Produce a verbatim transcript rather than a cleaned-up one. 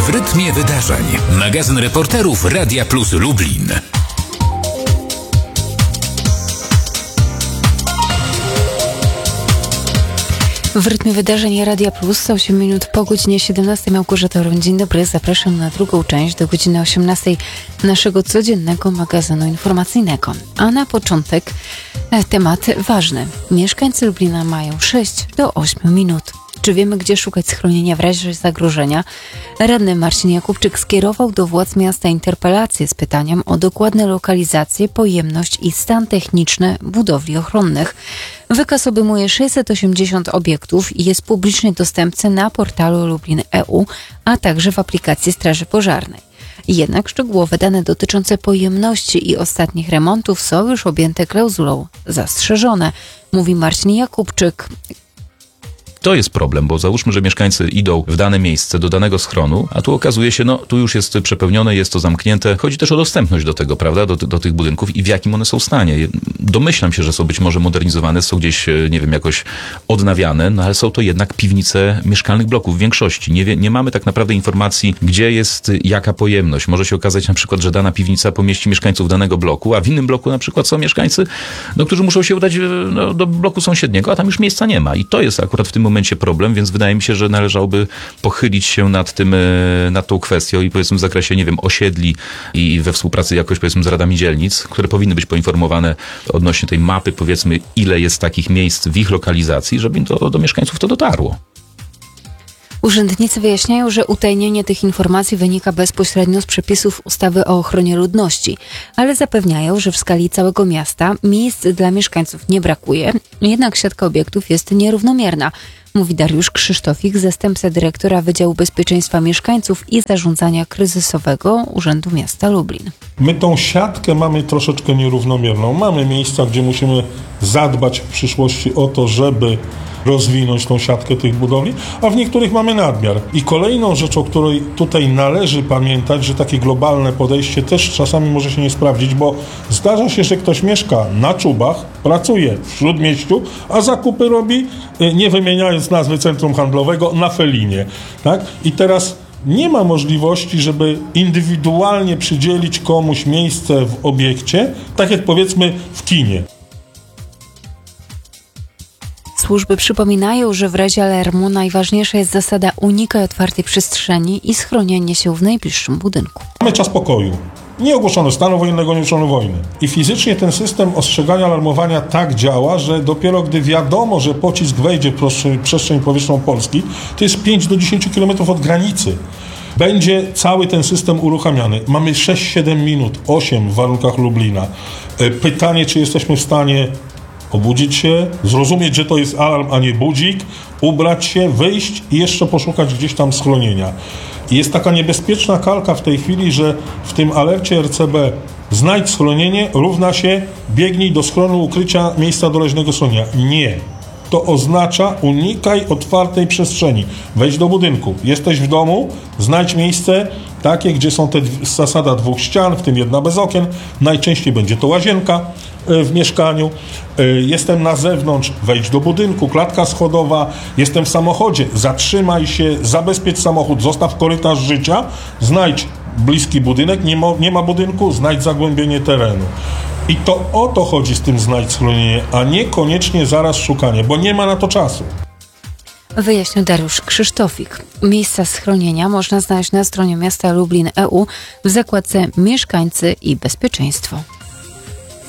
W rytmie wydarzeń. Magazyn reporterów Radia Plus Lublin. W rytmie wydarzeń Radia Plus osiem minut po godzinie siedemnastej. Małgorzata Roń, dzień dobry. Zapraszam na drugą część do godziny osiemnastej naszego codziennego magazynu informacyjnego. A na początek e, temat ważny. Mieszkańcy Lublina mają sześć do ośmiu minut. Czy wiemy, gdzie szukać schronienia w razie zagrożenia? Radny Marcin Jakubczyk skierował do władz miasta interpelację z pytaniem o dokładne lokalizacje, pojemność i stan techniczny budowli ochronnych. Wykaz obejmuje sześćset osiemdziesiąt obiektów i jest publicznie dostępny na portalu Lublin kropka e u, a także w aplikacji Straży Pożarnej. Jednak szczegółowe dane dotyczące pojemności i ostatnich remontów są już objęte klauzulą zastrzeżone, mówi Marcin Jakubczyk. To jest problem, bo załóżmy, że mieszkańcy idą w dane miejsce, do danego schronu, a tu okazuje się, no tu już jest przepełnione, jest to zamknięte. Chodzi też o dostępność do tego, prawda, do, do tych budynków i w jakim one są stanie. Domyślam się, że są być może modernizowane, są gdzieś, nie wiem, jakoś odnawiane, no ale są to jednak piwnice mieszkalnych bloków w większości. Nie, wie, nie mamy tak naprawdę informacji, gdzie jest jaka pojemność. Może się okazać na przykład, że dana piwnica pomieści mieszkańców danego bloku, a w innym bloku na przykład są mieszkańcy, no, którzy muszą się udać no, do bloku sąsiedniego, a tam już miejsca nie ma. I to jest akurat w tym momencie momencie problem, więc wydaje mi się, że należałoby pochylić się nad tym, nad tą kwestią i powiedzmy w zakresie, nie wiem, osiedli i we współpracy jakoś powiedzmy z radami dzielnic, które powinny być poinformowane odnośnie tej mapy, powiedzmy ile jest takich miejsc w ich lokalizacji, żeby do, do mieszkańców to dotarło. Urzędnicy wyjaśniają, że utajnienie tych informacji wynika bezpośrednio z przepisów ustawy o ochronie ludności, ale zapewniają, że w skali całego miasta miejsc dla mieszkańców nie brakuje, jednak siatka obiektów jest nierównomierna, mówi Dariusz Krzysztofik, zastępca dyrektora Wydziału Bezpieczeństwa Mieszkańców i Zarządzania Kryzysowego Urzędu Miasta Lublin. My tą siatkę mamy troszeczkę nierównomierną. Mamy miejsca, gdzie musimy zadbać w przyszłości o to, żeby rozwinąć tą siatkę tych budowli, a w niektórych mamy nadmiar. I kolejną rzeczą, o której tutaj należy pamiętać, że takie globalne podejście też czasami może się nie sprawdzić, bo zdarza się, że ktoś mieszka na Czubach, pracuje w Śródmieściu, a zakupy robi, nie wymieniając nazwy centrum handlowego, na Felinie. Tak? I teraz nie ma możliwości, żeby indywidualnie przydzielić komuś miejsce w obiekcie, tak jak powiedzmy w kinie. Służby przypominają, że w razie alarmu najważniejsza jest zasada unikaj otwartej przestrzeni i schronienie się w najbliższym budynku. Mamy czas pokoju. Nie ogłoszono stanu wojennego, nie ogłoszono wojny. I fizycznie ten system ostrzegania, alarmowania tak działa, że dopiero gdy wiadomo, że pocisk wejdzie w przestrzeń powietrzną Polski, to jest pięć do dziesięciu kilometrów od granicy. Będzie cały ten system uruchamiany. Mamy sześć siedem minut, osiem w warunkach Lublina. Pytanie, czy jesteśmy w stanie obudzić się, zrozumieć, że to jest alarm, a nie budzik, ubrać się, wyjść i jeszcze poszukać gdzieś tam schronienia. Jest taka niebezpieczna kalka w tej chwili, że w tym alercie R C B znajdź schronienie równa się biegnij do schronu ukrycia miejsca doleżnego schronienia. Nie. To oznacza unikaj otwartej przestrzeni. Wejdź do budynku. Jesteś w domu, znajdź miejsce takie, gdzie są te zasada dwóch ścian, w tym jedna bez okien. Najczęściej będzie to łazienka w mieszkaniu. Jestem na zewnątrz, wejdź do budynku, klatka schodowa. Jestem w samochodzie, zatrzymaj się, zabezpiecz samochód, zostaw korytarz życia, znajdź bliski budynek, nie ma, nie ma budynku, znajdź zagłębienie terenu. I to o to chodzi z tym znajdź schronienie, a niekoniecznie zaraz szukanie, bo nie ma na to czasu. Wyjaśnił Dariusz Krzysztofik. Miejsca schronienia można znaleźć na stronie miasta Lublin kropka e u w zakładce Mieszkańcy i Bezpieczeństwo.